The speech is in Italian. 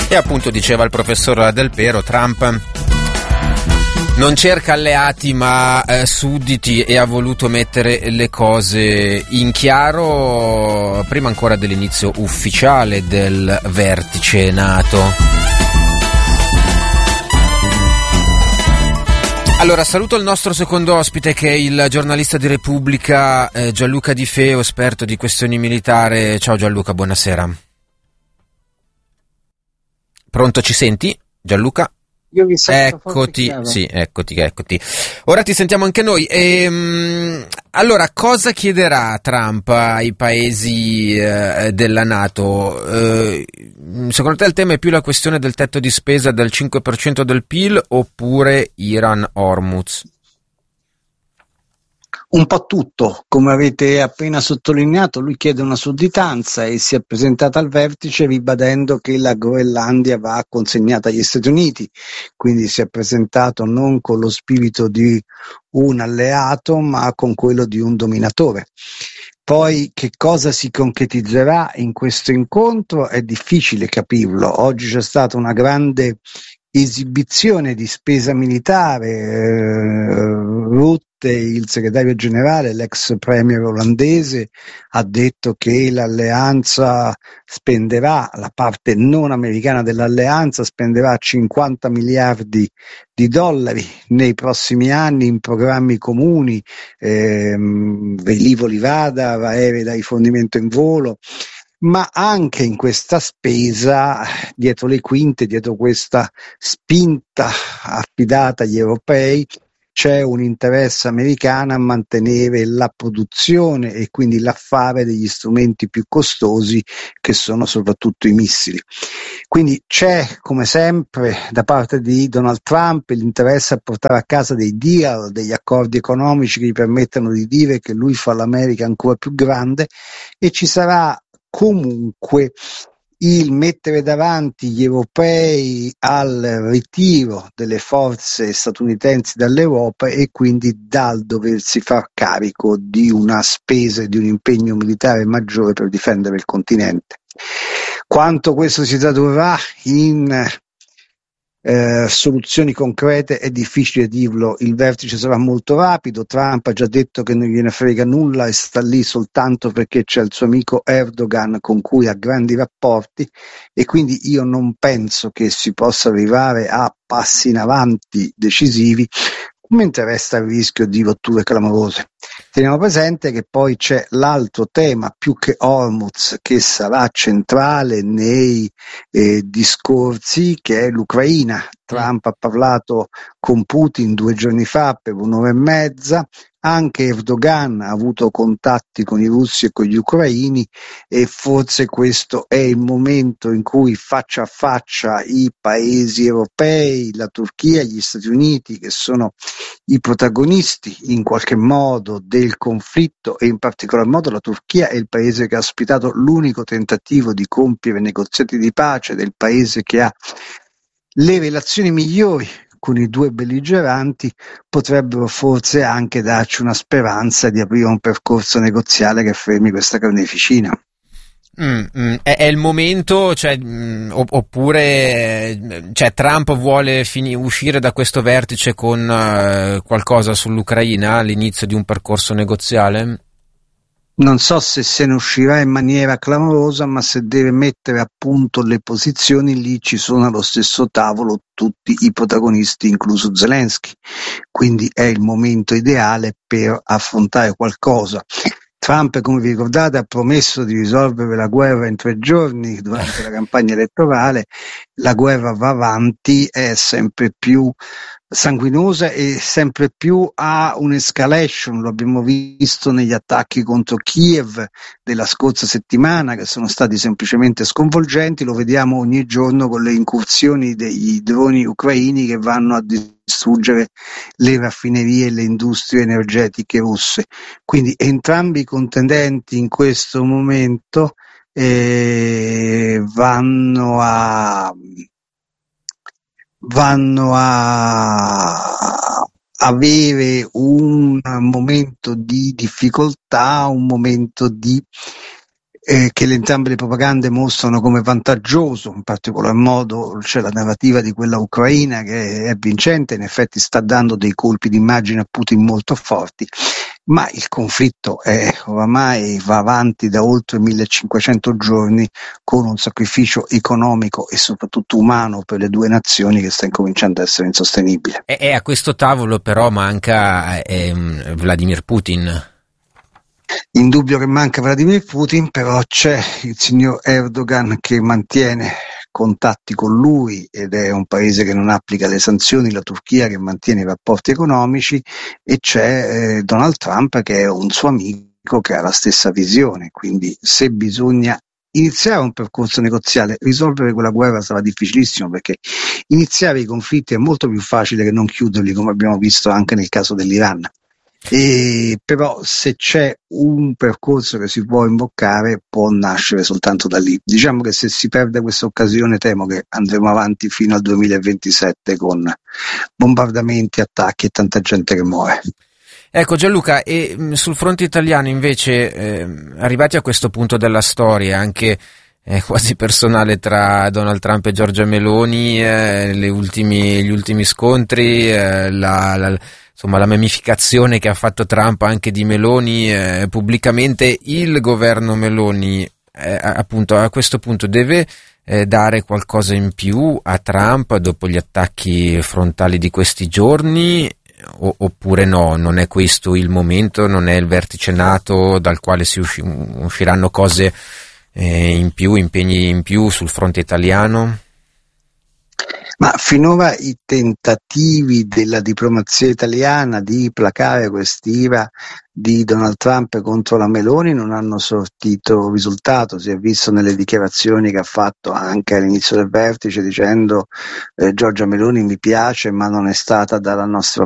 E appunto diceva il professor Del Pero, Trump non cerca alleati ma sudditi, e ha voluto mettere le cose in chiaro prima ancora dell'inizio ufficiale del vertice NATO. Allora, saluto il nostro secondo ospite, che è il giornalista di Repubblica Gianluca Di Feo, esperto di questioni militari. Ciao Gianluca, buonasera. Pronto, ci senti? Gianluca? Io vi sento eccoti, sì, eccoti. Ora ti sentiamo anche noi. Allora, cosa chiederà Trump ai paesi della NATO? Secondo te il tema è più la questione del tetto di spesa del 5% del PIL oppure Iran-Hormuz? Un po' tutto, come avete appena sottolineato. Lui chiede una sudditanza e si è presentato al vertice ribadendo che la Groenlandia va consegnata agli Stati Uniti, quindi si è presentato non con lo spirito di un alleato ma con quello di un dominatore. Poi che cosa si concretizzerà in questo incontro è difficile capirlo. Oggi c'è stata una grande esibizione di spesa militare. Rutte, il segretario generale, l'ex premier olandese, ha detto che l'alleanza spenderà, la parte non americana dell'alleanza spenderà 50 miliardi di dollari nei prossimi anni in programmi comuni, velivoli radar, aerei da rifornimento in volo. Ma anche in questa spesa, dietro le quinte, dietro questa spinta affidata agli europei, c'è un interesse americano a mantenere la produzione e quindi l'affare degli strumenti più costosi, che sono soprattutto i missili. Quindi c'è, come sempre, da parte di Donald Trump l'interesse a portare a casa dei deal, degli accordi economici che gli permettano di dire che lui fa l'America ancora più grande, e ci sarà comunque il mettere davanti gli europei al ritiro delle forze statunitensi dall'Europa e quindi dal doversi far carico di una spesa e di un impegno militare maggiore per difendere il continente. Quanto questo si tradurrà in soluzioni concrete è difficile dirlo. Il vertice sarà molto rapido. Trump ha già detto che non gliene frega nulla e sta lì soltanto perché c'è il suo amico Erdogan con cui ha grandi rapporti, e quindi io non penso che si possa arrivare a passi in avanti decisivi, mentre resta il rischio di rotture clamorose. Teniamo presente che poi c'è l'altro tema, più che Hormuz, che sarà centrale nei discorsi, che è l'Ucraina. Trump ha parlato con Putin 2 giorni fa per 1 ora e mezza. Anche Erdogan ha avuto contatti con i russi e con gli ucraini, e forse questo è il momento in cui faccia a faccia i paesi europei, la Turchia, gli Stati Uniti, che sono i protagonisti in qualche modo del conflitto, e in particolar modo la Turchia è il paese che ha ospitato l'unico tentativo di compiere negoziati di pace, del paese che ha le relazioni migliori con i 2 belligeranti, potrebbero forse anche darci una speranza di aprire un percorso negoziale che fermi questa carneficina. È il momento, oppure Trump vuole uscire da questo vertice con qualcosa sull'Ucraina all'inizio di un percorso negoziale? Non so se ne uscirà in maniera clamorosa, ma se deve mettere a punto le posizioni, lì ci sono allo stesso tavolo tutti i protagonisti, incluso Zelensky. Quindi è il momento ideale per affrontare qualcosa. Trump, come vi ricordate, ha promesso di risolvere la guerra in 3 giorni durante la campagna elettorale. La guerra va avanti, è sempre più sanguinosa e sempre più ha un'escalation. Lo abbiamo visto negli attacchi contro Kiev della scorsa settimana, che sono stati semplicemente sconvolgenti. Lo vediamo ogni giorno con le incursioni degli droni ucraini che vanno a distruggere le raffinerie e le industrie energetiche russe. Quindi entrambi i contendenti in questo momento vanno a avere un momento di difficoltà, un momento di che entrambe le propagande mostrano come vantaggioso. In particolar modo c'è la narrativa di quella ucraina che è vincente, in effetti sta dando dei colpi d'immagine a Putin molto forti, ma il conflitto oramai va avanti da oltre 1500 giorni, con un sacrificio economico e soprattutto umano per le due nazioni che sta incominciando a essere insostenibile. E a questo tavolo però manca Vladimir Putin. Indubbio che manca Vladimir Putin, però c'è il signor Erdogan che mantiene contatti con lui, ed è un paese che non applica le sanzioni, la Turchia che mantiene i rapporti economici, e c'è Donald Trump che è un suo amico che ha la stessa visione. Quindi se bisogna iniziare un percorso negoziale, risolvere quella guerra sarà difficilissimo, perché iniziare i conflitti è molto più facile che non chiuderli, come abbiamo visto anche nel caso dell'Iran. Però se c'è un percorso che si può imboccare, può nascere soltanto da lì. Diciamo che se si perde questa occasione, temo che andremo avanti fino al 2027 con bombardamenti, attacchi e tanta gente che muore. Ecco Gianluca, e sul fronte italiano invece, arrivati a questo punto della storia, anche quasi personale, tra Donald Trump e Giorgia Meloni, gli ultimi scontri, insomma la memificazione che ha fatto Trump anche di Meloni pubblicamente, il governo Meloni appunto a questo punto deve dare qualcosa in più a Trump dopo gli attacchi frontali di questi giorni, oppure no, non è questo il momento, non è il vertice NATO dal quale si usciranno cose in più, impegni in più sul fronte italiano? Ma finora i tentativi della diplomazia italiana di placare quest'ira di Donald Trump contro la Meloni non hanno sortito risultato. Si è visto nelle dichiarazioni che ha fatto anche all'inizio del vertice, dicendo Giorgia Meloni mi piace ma non è stata dalla nostra